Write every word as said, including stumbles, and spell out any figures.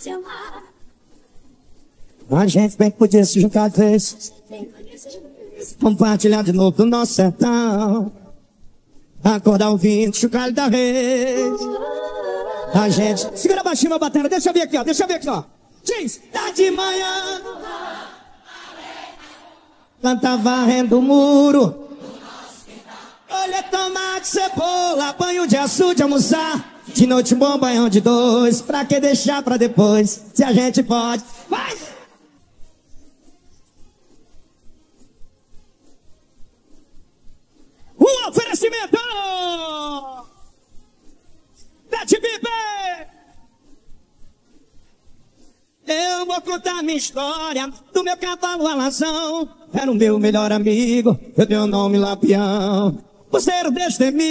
A gente bem que podia se juntar de vez, compartilhar de novo do nosso sertão, acordar ouvindo chocalho da rede. A gente... Segura baixinho meu batera, deixa eu ver aqui, ó, deixa eu ver aqui, ó. Diz, tá de manhã, planta varrendo o muro, olha tomate, cebola, banho de açude, almoçar. De noite um bom banhão de dois, pra que deixar pra depois, se a gente pode. Vai! Um oferecimento da T V B. Eu vou contar minha história do meu cavalo alazão. Era o meu melhor amigo, eu dei o nome Lampião. Você era o destemido.